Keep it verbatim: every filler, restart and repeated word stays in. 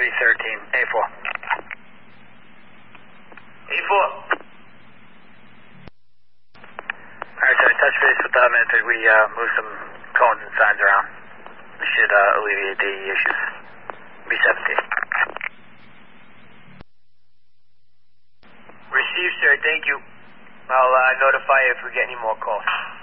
three thirteen, A four. A four. Alright, sir, touch base with the Minifig. We uh, move some cones and signs around. This should uh, alleviate the issues. B seventeen. Received, sir. Thank you. I'll uh, notify you if we get any more calls.